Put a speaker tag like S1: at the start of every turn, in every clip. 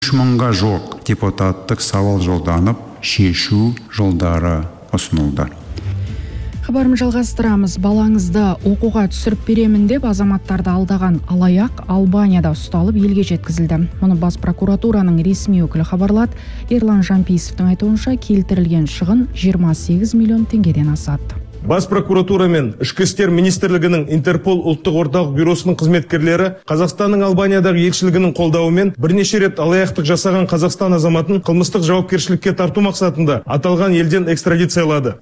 S1: 3 мыңға жоқ депутаттық сауал жолданып, шешу жолдары ұсынылды.
S2: Хабарым жалғастырамыз. Балаңызды оқуға түсіріп беремін деп азаматтарды алдаған алаяқ Албанияда ұсталып елге жеткізілді. Мұны бас прокуратураның ресми өкілі хабарлады. Ерлан Жампиевтің айтуынша келтірілген шығын 28 миллион теңгеден асады.
S3: Бас прокуратура мен Ішкі істер министрлігінің Интерпол ұлттық орталық бюросының қызметкерлері Қазақстанның Албаниядағы елшілігінің қолдауымен бірнеше рет алаяқтық жасаған Қазақстан азаматын қылмыстық жауапкершілікке тарту мақсатында аталған елден экстрадициялады.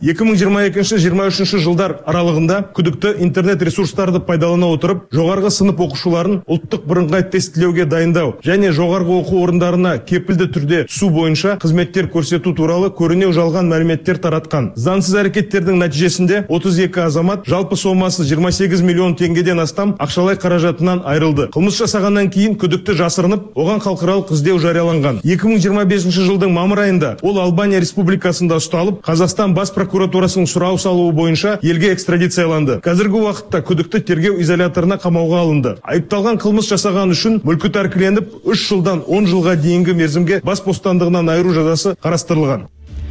S3: 2022-23 жылдар аралығында күдікті интернет ресурстарды пайдалана отырып, жоғарғы сынып оқушыларын ұлттық бірыңғай тестілеуге дайындау және жоғарғы оқу орындарына кепілді түрде түсу бойынша қызметтер көрсету туралы көрінеу жалған мәліметтер таратқан. Заңсыз әрекеттердің нәтижесінде 32 азамат жалпы сомасы 28 миллион теңгеден астам ақшалай қаражатынан айырылды. Қылмыс жасағаннан кейін күдікті жасырынып, оған халықаралық іздеу жарияланған. 2025 жылдың мамыр айында ол Албания республикасында ұсталып, Қазақстан бас прокуратурасының сұрау салуы бойынша елге экстрадицияланды. Қазіргі уақытта күдікті тергеу изоляторына қамауға алынды. Айыпталған қылмыс жасаған үшін мүлкі тәркіленіп, 3 жылдан 10 жылға дейінгі мерзімге бас бостандығынан айыру жазасы қарастырылған.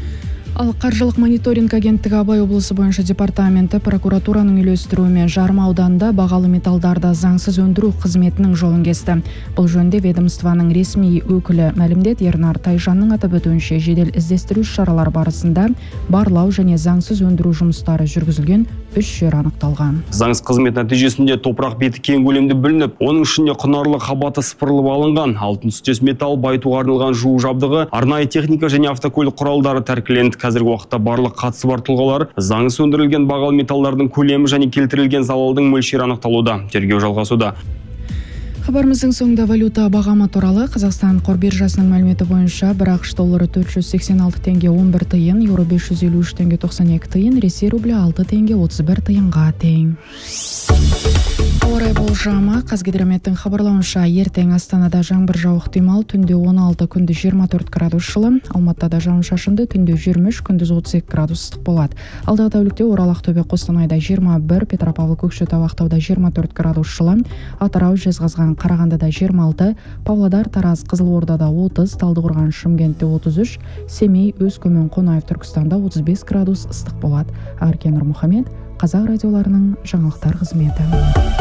S2: Ал қаржылық мониторинг агенттігі Абай облысы бойынша департаменті прокуратураның үйлестіруімен Жарма ауданында бағалы металдарды заңсыз өндіру қызметінің жолын кесті. Бұл жөнінде ведомствоның ресми өкілі мәлімдеді. Ернар Тайжанның атап өтуінше жедел іздестіру шаралар барысында барлау және заңсыз өндіру жұмыстары жүргізілген 3 жер анықталған.
S4: Заңсыз қызмет нәтижесінде топырақ беті кең көлемде бүлініп, оның ішінде құнарлы қабаты сыпырылып алынған, алтын түстес металл байытуға арналған жуу жабдығы, арнайы техника және автокөлік құралдары тәркіленді. Қазіргі уақытта барлық қатысы бар тұлғалар заңсыз өндірілген бағалы металлардың көлемі және келтірілген залалдың мөлшері анықталуда. Тергеу жалғасуда.
S2: Хабарымыздың соңында валюта бағамы туралы. Қазақстан қор биржасының мәліметі бойынша бір ақш доллары 486 теңге 11 тиын, еуро 553 теңге 92 тиын, Ресей рублі 6 теңге 31 тиынға тең. Ауа райы болжамы. Қазгидрометтің хабарлауынша ертең Астанада жаңбыр жауық ықтимал, түнде 16, күндіз 24 градус жылы, Алматыда жауын-шашынды, түнде 23, күндіз 32 градус ыстық болады. Алдағы тәулікте Орал, Ақтөбе, Қостанайда 21, Петропавл, Көкшетау, Ақтауда 24 градус жылы, Атырау, Жезқазған, Қарағандыда 26, Павлодар, Тараз, Қызылордада 30, Талдықорған, Шымкентте 33, Семей, Өскемен, Қонаев, Түркістанда 35 градус ыстық болады. Аркен Нұрмұхамед, Қазақ радиоларының жаңалықтар қызметі.